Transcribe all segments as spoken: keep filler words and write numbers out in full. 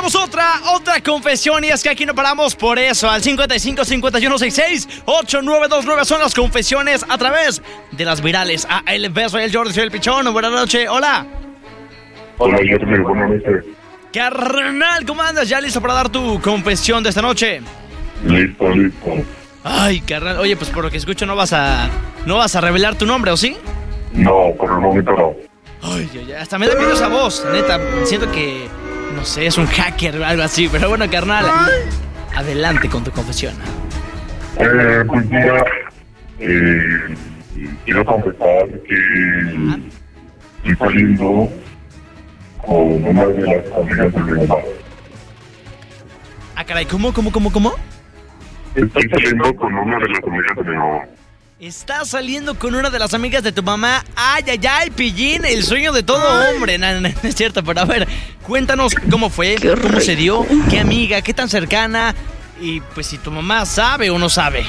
tenemos otra, otra confesión y es que aquí no paramos por eso. Al cincuenta y cinco, cincuenta y uno, sesenta y seis, ochenta y nueve veintinueve son las confesiones a través de las virales. A El Beso, el Jordi, soy el Pichón. Buenas noches, hola. Hola, Jordi, buenas noches. Carnal, ¿cómo andas? ¿Ya listo para dar tu confesión de esta noche? Listo, listo. Ay, carnal, oye, pues por lo que escucho no vas a, no vas a revelar tu nombre, ¿o sí? No, por el momento no. Ay, ya, ya, hasta me da miedo esa voz, neta, siento que, no sé, es un hacker o algo así, pero bueno, carnal, adelante con tu confesión. Eh, pues mira, eh, quiero confesar que estoy saliendo con una de las amigas de mi mamá. Ah, caray, ¿cómo, cómo, cómo, cómo? Estoy saliendo con una de las amigas de mi mamá. Estás saliendo con una de las amigas de tu mamá. Ay, ay, ay, pillín, el sueño de todo hombre. No, no, no es cierto, pero a ver, cuéntanos cómo fue, cómo se dio, qué amiga, qué tan cercana y pues si tu mamá sabe o no sabe.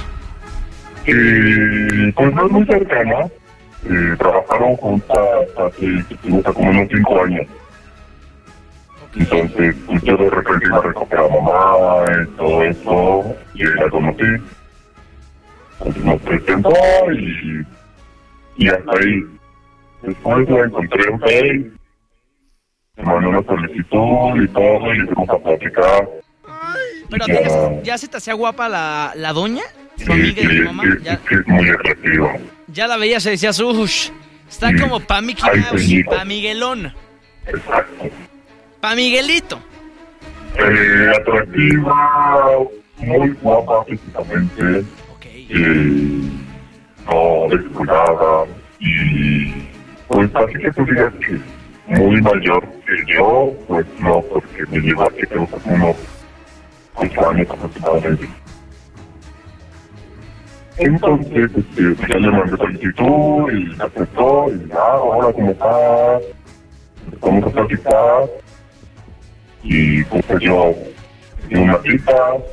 Eh, pues no es muy cercana. Eh, trabajaron juntas hace, hace como unos cinco años. Entonces, pues yo de repente iba a recoger a mamá y todo eso, y la conocí. Pues nos presentó y, y hasta ahí. Después la encontré en Facebook, me mandó una solicitud y todo, y fuimos a platicar. Pero ya, ya, ya se te hacía guapa la, la doña, tu sí, amiga sí, de tu es mamá. que- Ya, es que es muy atractiva. ya la veías y decías, uff, está Sí. como pa' Mickey Ay, Mouse, señorita. pa' Miguelón, Exacto. pa' Miguelito. Eh, atractiva, muy guapa físicamente. Ok. Eh, no descuidada y pues así que tú digas que muy mayor que yo, pues no, porque me lleva a que tengo como unos ocho años aproximadamente. Entonces, este, ya le mandé solicitud y me aceptó y ya, ahora cómo estás, empezamos a platicar y pues yo di una cita.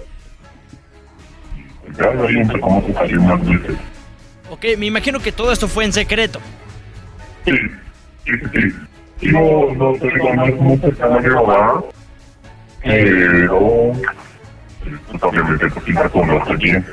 Ya de ahí empezamos a salir más veces. Ok, me imagino que todo esto fue en secreto. Sí, sí, sí. sí. No, no te digo, no es muy cercano a mi mamá, pero pues, obviamente pues sí la conozco bien.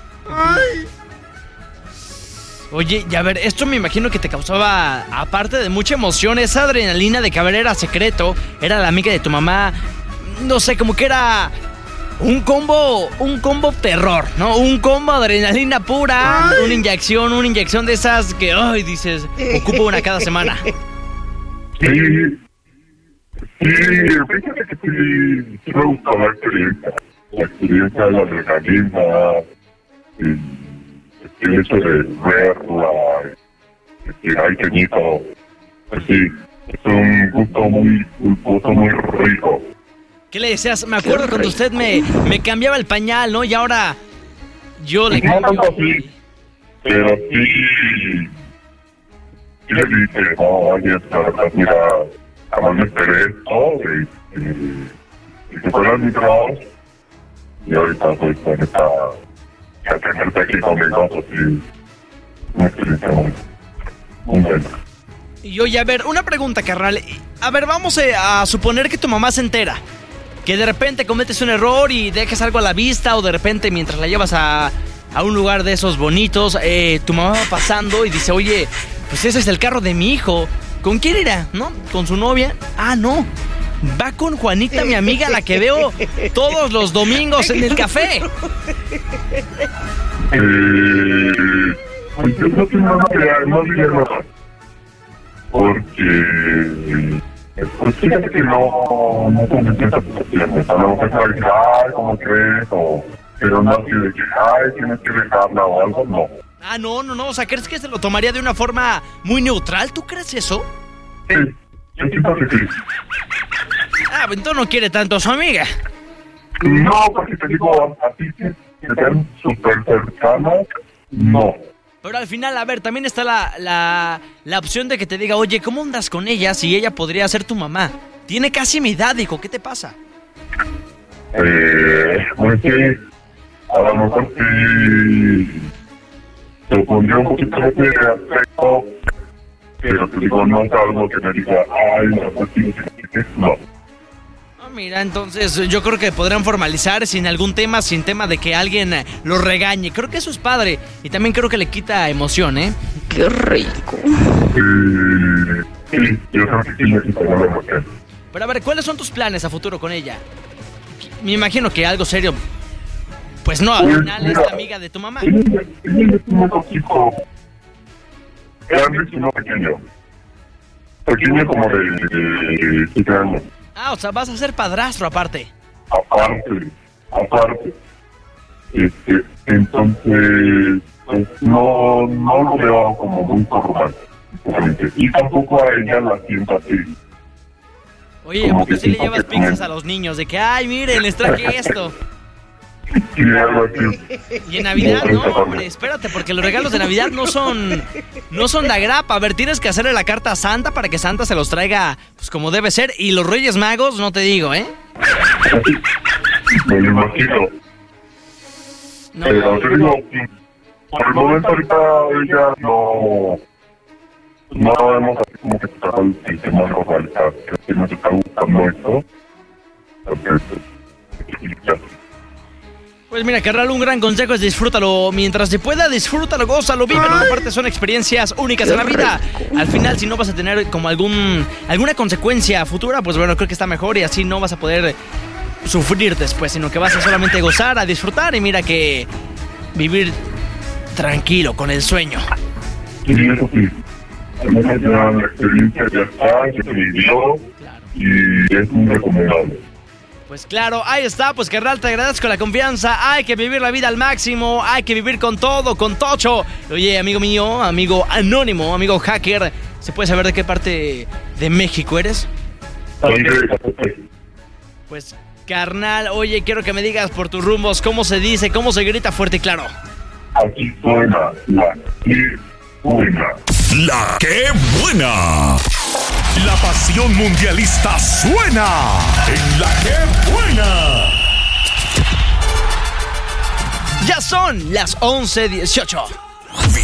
Oye, y a ver, esto me imagino que te causaba, aparte de mucha emoción, esa adrenalina de que a ver, era secreto, era la amiga de tu mamá, no sé, como que era un combo, un combo terror, ¿no? Un combo adrenalina pura, Ay. una inyección, una inyección de esas que, ay, dices, ocupo una cada semana. Sí, sí, fíjate que sí, sí me gustó la experiencia. La experiencia de la adrenalina, el, el hecho de verla, decir, ay, qué bonito. Pues sí, es un gusto muy, un gusto muy rico. ¿Qué le decías? Me acuerdo cuando usted me, me cambiaba el pañal, ¿no? Y ahora yo le No cambio. tanto así, pero sí, sí le dije, no, oye, la verdad, mira, jamás me esperé esto, y, y, y que fuera mi trabajo, y ahorita pues con esta, ya tenerte aquí conmigo, pues sí, una experiencia muy, muy buena. Y oye, a ver, una pregunta, carnal. A ver, vamos eh, a suponer que tu mamá se entera. Que de repente cometes un error y dejas algo a la vista, o de repente mientras la llevas a, a un lugar de esos bonitos, eh, tu mamá va pasando y dice, oye, pues ese es el carro de mi hijo. ¿Con quién irá? ¿No? ¿Con su novia? Ah, no. Va con Juanita, mi amiga, la que veo todos los domingos en el café. Eh, pues yo creo que no diría, no diría nada, porque pues fíjate que no, no cometí esa situación, a lo mejor se va a decir, ay, ¿cómo crees? O, pero no así de que, ay, tienes que dejarla o algo, no. Ah, no, no, no. O sea, ¿crees que se lo tomaría de una forma muy neutral? ¿Tú crees eso? Sí, yo siento que sí. Ah, pues entonces no quiere tanto a su amiga. No, porque te digo, así que que sean súper cercanas, no. Pero al final, a ver, también está la, la, la opción de que te diga, oye, ¿cómo andas con ella si ella podría ser tu mamá? Tiene casi mi edad, hijo, ¿qué te pasa? Eh, pues sí, a lo mejor sí te pondría un poquito de aspecto, pero te digo, no es algo que me diga, ay, no, pues sí, sí, sí, no. Mira, entonces yo creo que podrán formalizar sin algún tema, sin tema de que alguien lo regañe. Creo que eso es padre y también creo que le quita emoción, ¿eh? Qué rico. Eh, sí, yo creo que sí le quitaría la emoción. Pero a ver, ¿cuáles son tus planes a futuro con ella? Me imagino que algo serio. Pues no, al final es la amiga de tu mamá. Ella es un chico grande, sino pequeño. Pequeño como de siete años. Ah, o sea, vas a ser padrastro aparte. Aparte, aparte. Este, entonces, pues no, no lo veo como muy formal. Y tampoco a ella la siento así. Oye, ¿por qué si le llevas pizzas a los niños? De que, ay, miren, les traje esto. Y algo así. Y en Navidad, no, hombre, espérate, porque los regalos de Navidad no son no son de agrapa. A ver, tienes que hacerle la carta a Santa para que Santa se los traiga, pues, como debe ser. Y los Reyes Magos, no te digo, ¿eh? Me lo imagino. No, Pero te digo, por el momento ahorita ella no... No hemos así como que tratado el tema de rosalizar. Creo que nos está gustando esto. Entonces, ya. pues mira, carnal, un gran consejo es disfrútalo mientras se pueda, disfrútalo, gózalo, vívelo. Aparte son experiencias únicas en la vida. Al final, si no vas a tener como algún alguna consecuencia futura, pues bueno, creo que está mejor y así no vas a poder sufrir después, sino que vas a solamente gozar, a disfrutar y mira que vivir tranquilo con el sueño. Sí, eso sí. Al menos ya la experiencia ya está, ya se vivió y es muy recomendable. Pues claro, ahí está, pues carnal, te agradezco la confianza. Hay que vivir la vida al máximo, hay que vivir con todo, con tocho. Oye, amigo mío, amigo anónimo, amigo hacker, ¿se puede saber de qué parte de México eres? Pues carnal, oye, quiero que me digas por tus rumbos cómo se dice, cómo se grita fuerte y claro. Aquí suena la que buena. La que buena. La pasión mundialista suena en La que buena. Ya son las once dieciocho.